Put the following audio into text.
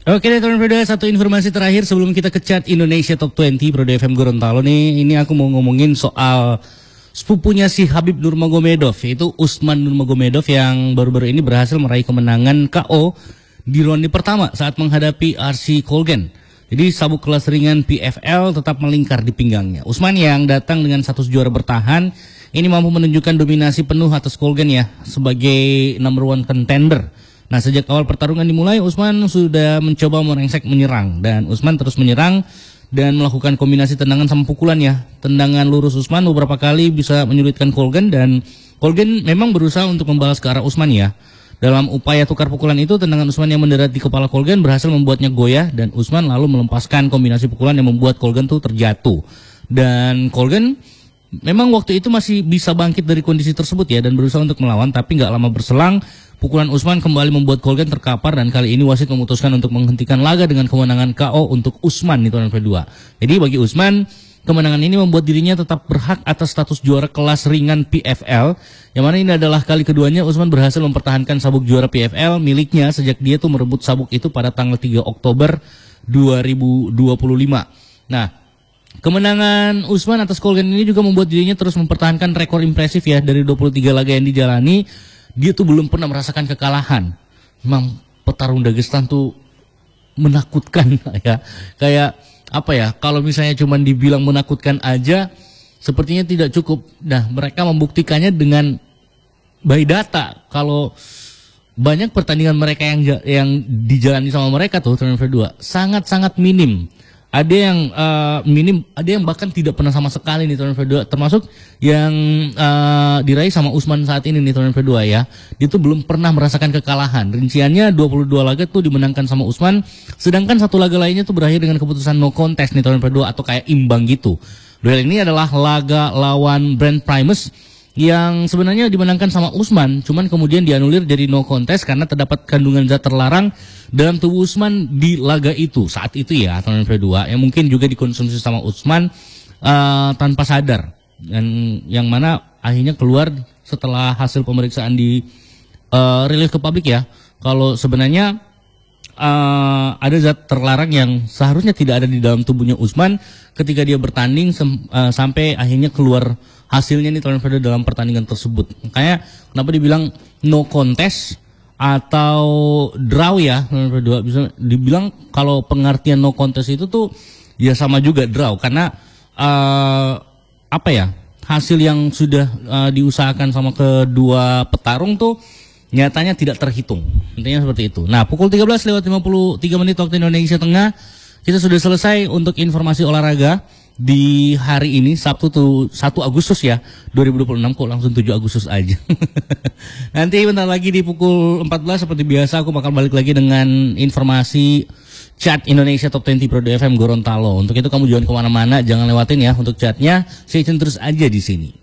Oke deh teman Bro, satu informasi terakhir sebelum kita ke chat Indonesia Top 20 Bro FM Gorontalo nih. Ini aku mau ngomongin soal sepupunya si Khabib Nurmagomedov, yaitu Usman Nurmagomedov yang baru-baru ini berhasil meraih kemenangan KO di ronde pertama saat menghadapi RC Colgan. Jadi sabuk kelas ringan PFL tetap melingkar di pinggangnya. Usman yang datang dengan status juara bertahan ini mampu menunjukkan dominasi penuh atas Colgan ya sebagai number one contender. Nah, sejak awal pertarungan dimulai, Usman sudah mencoba merengsek menyerang. Dan Usman terus menyerang dan melakukan kombinasi tendangan sama pukulan ya. Tendangan lurus Usman beberapa kali bisa menyulitkan Colgan. Dan Colgan memang berusaha untuk membalas ke arah Usman ya. Dalam upaya tukar pukulan itu, tendangan Usman yang mendarat di kepala Colgan berhasil membuatnya goyah. Dan Usman lalu melepaskan kombinasi pukulan yang membuat Colgan tuh terjatuh. Dan Colgan memang waktu itu masih bisa bangkit dari kondisi tersebut ya. Dan berusaha untuk melawan, tapi nggak lama berselang pukulan Usman kembali membuat Colgan terkapar dan kali ini wasit memutuskan untuk menghentikan laga dengan kemenangan KO untuk Usman di ronde kedua. Jadi bagi Usman, kemenangan ini membuat dirinya tetap berhak atas status juara kelas ringan PFL. Yang mana ini adalah kali keduanya Usman berhasil mempertahankan sabuk juara PFL miliknya sejak dia tuh merebut sabuk itu pada tanggal 3 Oktober 2025. Nah, kemenangan Usman atas Colgan ini juga membuat dirinya terus mempertahankan rekor impresif ya dari 23 laga yang dijalani. Dia tuh belum pernah merasakan kekalahan. Memang petarung Dagestan tuh menakutkan ya. Kayak apa ya, kalau misalnya cuma dibilang menakutkan aja sepertinya tidak cukup. Nah, mereka membuktikannya dengan by data. Kalau banyak pertandingan mereka yang dijalani sama mereka tuh turnamen kedua sangat-sangat minim. Ada yang minim, ada yang bahkan tidak pernah sama sekali nih turnamen kedua, termasuk yang diraih sama Usman saat ini nih turnamen kedua ya. Dia tuh belum pernah merasakan kekalahan. Rinciannya 22 laga tuh dimenangkan sama Usman, sedangkan satu laga lainnya tuh berakhir dengan keputusan no contest nih turnamen kedua atau kayak imbang gitu. Duel ini adalah laga lawan Brand Primus yang sebenarnya dimenangkan sama Usman, cuman kemudian dianulir jadi no contest karena terdapat kandungan zat terlarang dalam tubuh Usman di laga itu saat itu ya, turnamen kedua yang mungkin juga dikonsumsi sama Usman tanpa sadar, dan yang mana akhirnya keluar setelah hasil pemeriksaan di rilis ke publik ya, kalau sebenarnya ada zat terlarang yang seharusnya tidak ada di dalam tubuhnya Usman ketika dia bertanding sampai akhirnya keluar hasilnya nih dalam pertandingan tersebut. Makanya kenapa dibilang no contest atau draw ya, bisa dibilang kalau pengertian no contest itu tuh ya sama juga draw karena apa ya, hasil yang sudah diusahakan sama kedua petarung tuh nyatanya tidak terhitung. Intinya seperti itu. Nah, pukul 13:53 waktu Indonesia Tengah, kita sudah selesai untuk informasi olahraga di hari ini, Sabtu tuh 1 Agustus ya 2026, kok langsung 7 Agustus aja. Nanti bentar lagi di pukul 14 seperti biasa aku bakal balik lagi dengan informasi chat Indonesia Top 20 Pro FM Gorontalo. Untuk itu kamu jangan kemana-mana, jangan lewatin ya untuk chatnya, stay tune terus aja di sini.